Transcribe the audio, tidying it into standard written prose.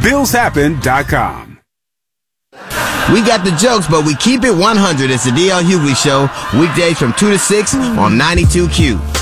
BillsHappen.com. We got the jokes, but we keep it 100. It's the DL Hughley Show, weekdays from 2 to 6 on 92Q.